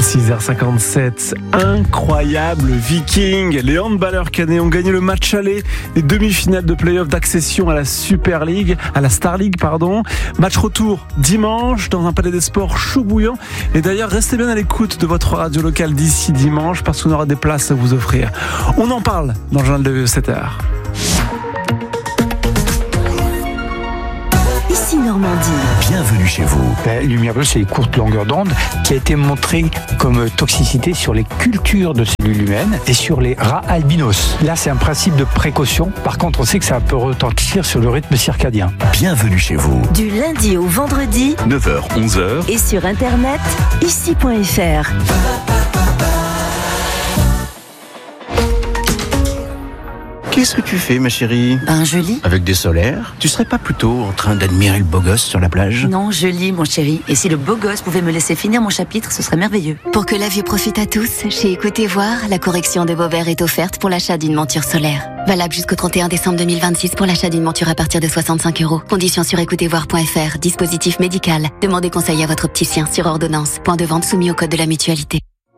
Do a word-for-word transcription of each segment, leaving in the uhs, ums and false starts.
six heures cinquante-sept, incroyable Viking. Les handballeurs canets ont gagné le match aller des demi-finales de play-off d'accession à la Super League, à la Star League, pardon. Match retour dimanche dans un palais des sports chaud bouillant. Et d'ailleurs, restez bien à l'écoute de votre radio locale d'ici dimanche parce qu'on aura des places à vous offrir. On en parle dans le journal de sept heures. Ici Normandie. Bienvenue chez vous. La lumière bleue, c'est les courtes longueurs d'onde qui a été montrée comme toxicité sur les cultures de cellules humaines et sur les rats albinos. Là, c'est un principe de précaution. Par contre, on sait que ça peut retentir sur le rythme circadien. Bienvenue chez vous. Du lundi au vendredi, neuf heures, onze heures. Et sur internet, ici point f r. Qu'est-ce que tu fais, ma chérie ? Ben, je lis. Avec des solaires ? Tu serais pas plutôt en train d'admirer le beau gosse sur la plage ? Non, je lis, mon chéri. Et si le beau gosse pouvait me laisser finir mon chapitre, ce serait merveilleux. Pour que la vue profite à tous, chez Écoutez Voir, la correction de vos verres est offerte pour l'achat d'une monture solaire. Valable jusqu'au trente et un décembre deux mille vingt-six pour l'achat d'une monture à partir de soixante-cinq euros. Conditions sur écoutez voir point f r. Dispositif médical. Demandez conseil à votre opticien sur ordonnance. Point de vente soumis au code de la mutualité.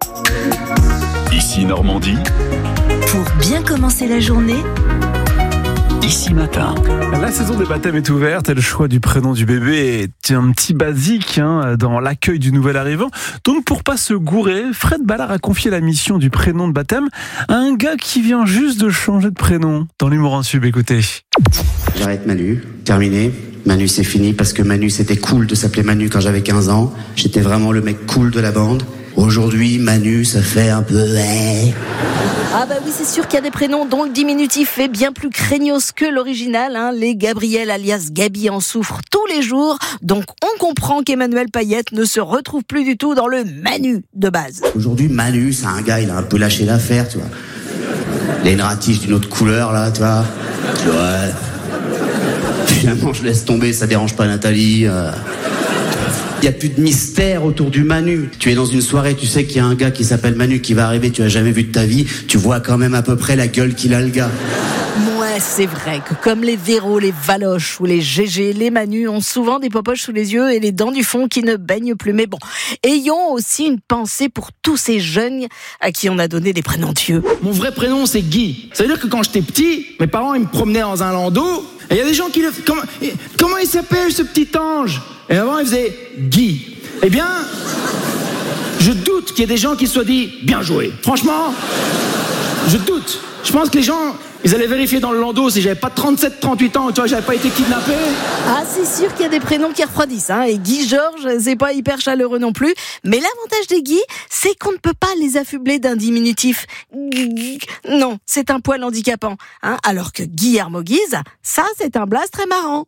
Ici Normandie. Pour bien commencer la journée, Ici Matin. La saison des baptêmes est ouverte et le choix du prénom du bébé est un petit basique hein, dans l'accueil du nouvel arrivant. Donc pour pas se gourer, Fred Ballard a confié la mission du prénom de baptême à un gars qui vient juste de changer de prénom. Dans l'humour en sub, écoutez. J'arrête Manu, terminé. Manu c'est fini parce que Manu c'était cool de s'appeler Manu quand j'avais quinze ans. J'étais vraiment le mec cool de la bande. Aujourd'hui, Manu, ça fait un peu... Ah bah oui, c'est sûr qu'il y a des prénoms dont le diminutif est bien plus craignos que l'original. Hein. Les Gabriel alias Gabi en souffrent tous les jours. Donc on comprend qu'Emmanuel Payette ne se retrouve plus du tout dans le Manu de base. Aujourd'hui, Manu, c'est un gars, il a un peu lâché l'affaire, tu vois. Il a une ratiche d'une autre couleur, là, tu vois. Ouais. Finalement, je laisse tomber, ça dérange pas Nathalie. Euh... Il n'y a plus de mystère autour du Manu. Tu es dans une soirée, tu sais qu'il y a un gars qui s'appelle Manu qui va arriver, tu l'as jamais vu de ta vie, tu vois quand même à peu près la gueule qu'il a le gars. Ouais, c'est vrai que comme les Véro, les Valoche ou les G G, les Manu ont souvent des popoches sous les yeux et les dents du fond qui ne baignent plus. Mais bon, ayons aussi une pensée pour tous ces jeunes à qui on a donné des prénoms dieux. Mon vrai prénom, c'est Guy. Ça veut dire que quand j'étais petit, mes parents, ils me promenaient dans un landau et il y a des gens qui le... Comment, comment il s'appelle, ce petit ange ? Et avant, il faisait Guy. Eh bien, je doute qu'il y ait des gens qui se soient dit « bien joué ». Franchement, je doute. Je pense que les gens, ils allaient vérifier dans le landau si j'avais pas trente-sept trente-huit ans, tu vois, j'avais pas été kidnappé. Ah, c'est sûr qu'il y a des prénoms qui refroidissent, hein. Et Guy Georges, c'est pas hyper chaleureux non plus. Mais l'avantage des Guy, c'est qu'on ne peut pas les affubler d'un diminutif. Non, c'est un poil handicapant, hein. Alors que Guillermo Guise, ça, c'est un blaze très marrant.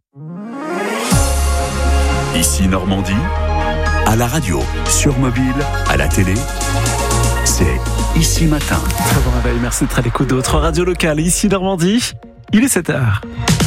Ici Normandie, à la radio, sur mobile, à la télé, c'est Ici Matin. Très bon réveil, merci d'être à l'écoute de votre radio locale. Ici Normandie, il est sept heures.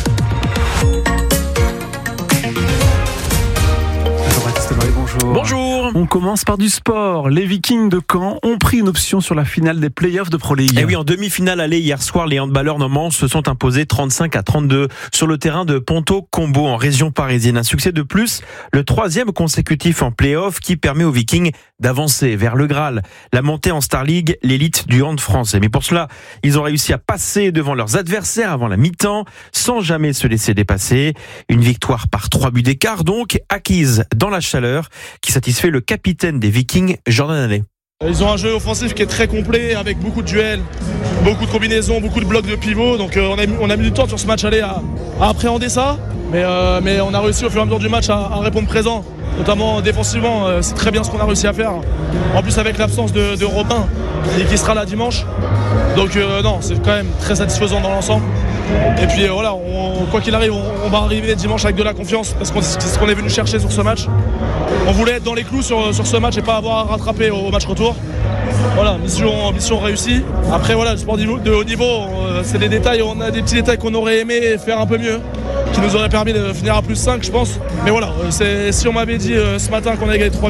Bonjour. Bonjour. On commence par du sport. Les Vikings de Caen ont pris une option sur la finale des playoffs de Pro League. Et oui, en demi-finale allée hier soir, les handballeurs normands se sont imposés trente-cinq à trente-deux sur le terrain de Ponto-Combo en région parisienne. Un succès de plus, le troisième consécutif en playoff qui permet aux Vikings d'avancer vers le Graal, la montée en Star League, l'élite du hand français. Mais pour cela, ils ont réussi à passer devant leurs adversaires avant la mi-temps, sans jamais se laisser dépasser. Une victoire par trois buts d'écart donc, acquise dans la chaleur, qui satisfait le capitaine des Vikings, Jordan Haney. Ils ont un jeu offensif qui est très complet, avec beaucoup de duels, beaucoup de combinaisons, beaucoup de blocs de pivot. Donc euh, on, a, on a mis du temps sur ce match aller à, à appréhender ça. Mais, euh, mais on a réussi au fur et à mesure du match à, à répondre présent. Notamment défensivement, euh, c'est très bien ce qu'on a réussi à faire. En plus avec l'absence de, de Robin, et qui sera là dimanche. Donc euh, non, c'est quand même très satisfaisant dans l'ensemble. Et puis euh, voilà, on, quoi qu'il arrive, on, on va arriver dimanche avec de la confiance, parce que c'est ce qu'on est venu chercher sur ce match. On voulait être dans les clous sur, sur ce match et pas avoir à rattraper au, au match retour. Voilà, mission, mission réussie. Après voilà, le sport de haut niveau, euh, c'est des détails, on a des petits détails qu'on aurait aimé faire un peu mieux, qui nous aurait permis de finir à plus cinq, je pense. Mais voilà, c'est, si on m'avait dit euh, ce matin qu'on allait gagner trois buts,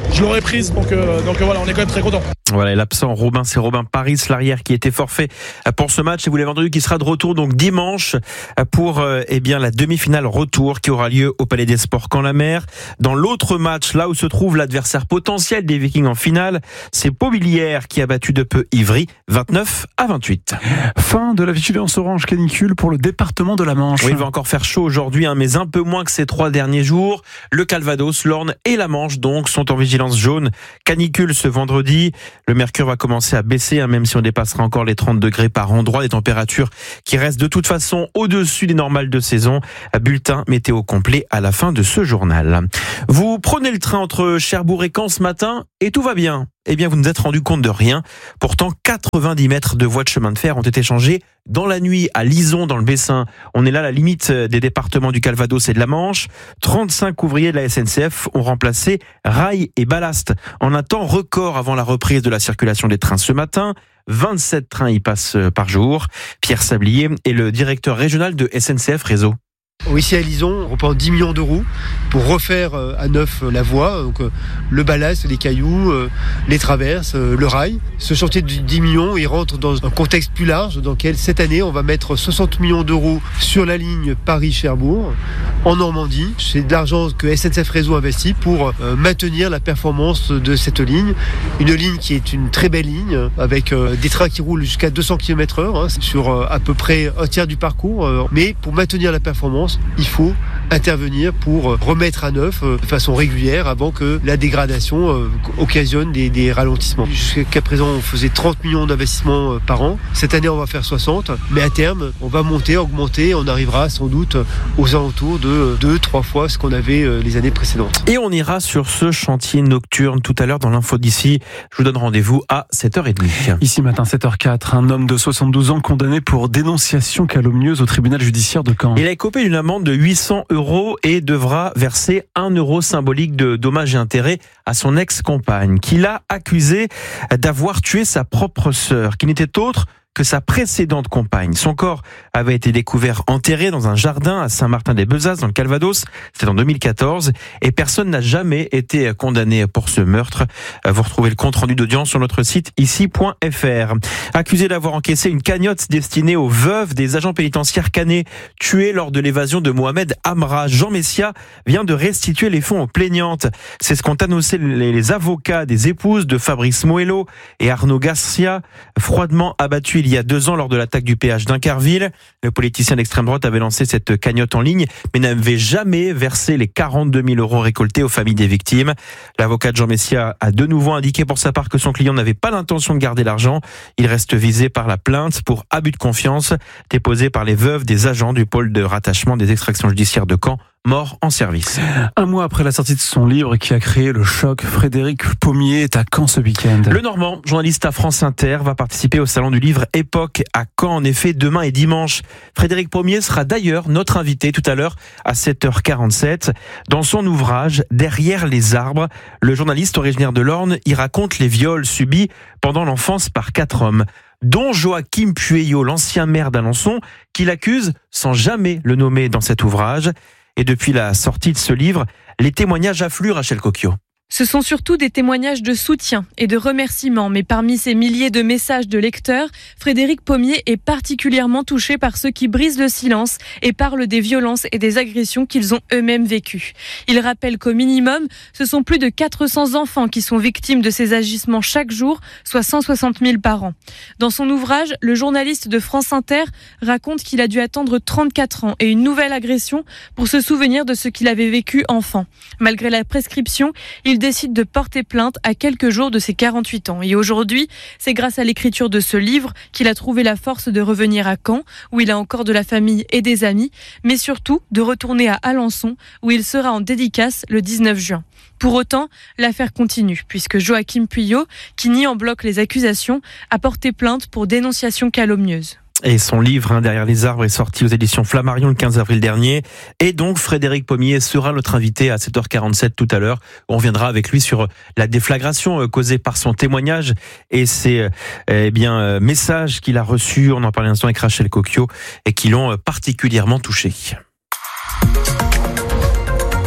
je l'aurais prise. Donc, euh, donc voilà, on est quand même très content. Voilà, et l'absent Robin, c'est Robin Paris, l'arrière qui était forfait pour ce match. Et vous l'avez entendu, qui sera de retour donc dimanche pour euh, eh bien la demi-finale retour qui aura lieu au Palais des Sports Caen-la-Mer. Dans l'autre match, là où se trouve l'adversaire potentiel des Vikings en finale, c'est Beauvilliers qui a battu de peu Ivry, vingt-neuf à vingt-huit. Fin de la vigilance orange canicule pour le département de la Manche. Oui, il va encore faire chaud aujourd'hui, hein, mais un peu moins que ces trois derniers jours. Le Calvados, l'Orne et la Manche donc sont en vigilance jaune. Canicule ce vendredi. Le mercure va commencer à baisser, hein, même si on dépassera encore les trente degrés par endroit. Des températures qui restent de toute façon au-dessus des normales de saison. Bulletin météo complet à la fin de ce journal. Vous prenez le train entre Cherbourg et Caen ce matin et tout va bien. Eh bien, vous ne vous êtes rendu compte de rien. Pourtant, quatre-vingt-dix mètres de voies de chemin de fer ont été changés dans la nuit à Lison, dans le Bessin. On est là à la limite des départements du Calvados et de la Manche. trente-cinq ouvriers de la S N C F ont remplacé rails et ballast en un temps record avant la reprise de la circulation des trains ce matin. vingt-sept trains y passent par jour. Pierre Sablier est le directeur régional de S N C F Réseau. Ici à Lison, on reprend dix millions d'euros pour refaire à neuf la voie, donc le ballast, les cailloux, les traverses, le rail. Ce chantier de dix millions, il rentre dans un contexte plus large dans lequel cette année, on va mettre soixante millions d'euros sur la ligne Paris-Cherbourg, en Normandie. C'est de l'argent que S N C F Réseau investit pour maintenir la performance de cette ligne. Une ligne qui est une très belle ligne, avec des trains qui roulent jusqu'à deux cents kilomètres heure, hein, sur à peu près un tiers du parcours. Mais pour maintenir la performance, il faut intervenir pour remettre à neuf de façon régulière avant que la dégradation occasionne des, des ralentissements. Jusqu'à présent, on faisait trente millions d'investissements par an. Cette année, on va faire soixante. Mais à terme, on va monter, augmenter. On arrivera sans doute aux alentours de deux, trois fois ce qu'on avait les années précédentes. Et on ira sur ce chantier nocturne tout à l'heure dans l'info d'ici. Je vous donne rendez-vous à sept heures trente. Ici matin, sept heures zéro quatre, un homme de soixante-douze ans condamné pour dénonciation calomnieuse au tribunal judiciaire de Caen. Il a écopé d'une amende de huit cents euros et devra verser un euro symbolique de dommages et intérêts à son ex-compagne, qui l'a accusé d'avoir tué sa propre sœur, qui n'était autre que sa précédente compagne. Son corps avait été découvert enterré dans un jardin à Saint-Martin-des-Bezas, dans le Calvados. C'était en deux mille quatorze. Et personne n'a jamais été condamné pour ce meurtre. Vous retrouvez le compte-rendu d'audience sur notre site ici point f r. Accusé d'avoir encaissé une cagnotte destinée aux veuves des agents pénitentiaires canets tués lors de l'évasion de Mohamed Amra, Jean Messia vient de restituer les fonds aux plaignantes. C'est ce qu'ont annoncé les avocats des épouses de Fabrice Moello et Arnaud Garcia, froidement abattus il y a deux ans lors de l'attaque du péage d'Incarville. Le politicien d'extrême droite avait lancé cette cagnotte en ligne, mais n'avait jamais versé les quarante-deux mille euros récoltés aux familles des victimes. L'avocat de Jean Messia a de nouveau indiqué pour sa part que son client n'avait pas l'intention de garder l'argent. Il reste visé par la plainte pour abus de confiance déposée par les veuves des agents du pôle de rattachement des extractions judiciaires de Caen, mort en service. Un mois après la sortie de son livre qui a créé le choc, Frédéric Pommier est à Caen ce week-end. Le Normand, journaliste à France Inter, va participer au salon du livre Époque à Caen, en effet, demain et dimanche. Frédéric Pommier sera d'ailleurs notre invité tout à l'heure à sept heures quarante-sept. Dans son ouvrage Derrière les arbres, le journaliste originaire de l'Orne y raconte les viols subis pendant l'enfance par quatre hommes, dont Joachim Pueyo, l'ancien maire d'Alençon, qui l'accuse sans jamais le nommer dans cet ouvrage. Et depuis la sortie de ce livre, les témoignages affluent, Rachel Cocchio. Ce sont surtout des témoignages de soutien et de remerciements, mais parmi ces milliers de messages de lecteurs, Frédéric Pommier est particulièrement touché par ceux qui brisent le silence et parlent des violences et des agressions qu'ils ont eux-mêmes vécues. Il rappelle qu'au minimum, ce sont plus de quatre cents enfants qui sont victimes de ces agissements chaque jour, soit cent soixante mille par an. Dans son ouvrage, le journaliste de France Inter raconte qu'il a dû attendre trente-quatre ans et une nouvelle agression pour se souvenir de ce qu'il avait vécu enfant. Malgré la prescription, il décide de porter plainte à quelques jours de ses quarante-huit ans. Et aujourd'hui, c'est grâce à l'écriture de ce livre qu'il a trouvé la force de revenir à Caen, où il a encore de la famille et des amis, mais surtout de retourner à Alençon, où il sera en dédicace le dix-neuf juin. Pour autant, l'affaire continue, puisque Joachim Pueyo, qui nie en bloc les accusations, a porté plainte pour dénonciation calomnieuse. Et son livre, hein, Derrière les arbres, est sorti aux éditions Flammarion le quinze avril dernier. Et donc, Frédéric Pommier sera notre invité à sept heures quarante-sept tout à l'heure. On reviendra avec lui sur la déflagration causée par son témoignage et ses eh bien, messages qu'il a reçus, on en parlait un instant avec Rachel Cocchio, et qui l'ont particulièrement touché.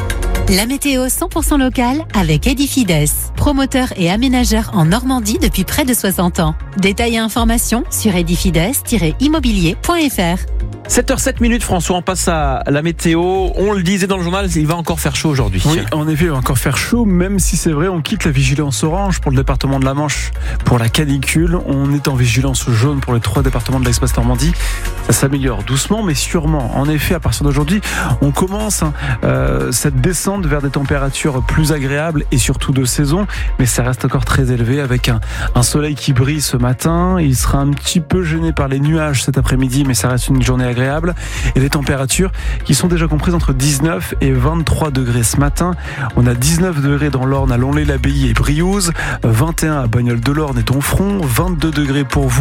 La météo cent pour cent locale avec Edifides, promoteur et aménageur en Normandie depuis près de soixante ans. Détails et informations sur edifides tiret immobilier point f r. sept heures sept minutes, François, on passe à la météo. On le disait dans le journal, il va encore faire chaud aujourd'hui. Oui, en effet, il va encore faire chaud, même si c'est vrai, on quitte la vigilance orange pour le département de la Manche pour la canicule. On est en vigilance jaune pour les trois départements de l'Express Normandie. Ça s'améliore doucement, mais sûrement. En effet, à partir d'aujourd'hui, on commence hein, euh, cette descente vers des températures plus agréables et surtout de saison, mais ça reste encore très élevé avec un, un soleil qui brille ce matin. Il sera un petit peu gêné par les nuages cet après-midi, mais ça reste une journée agréable. Et les températures qui sont déjà comprises entre dix-neuf et vingt-trois degrés ce matin. On a dix-neuf degrés dans l'Orne à Lonlay, l'Abbaye et Briouze, vingt et un à Bagnoles-de-l'Orne et Donfront, vingt-deux degrés pour vous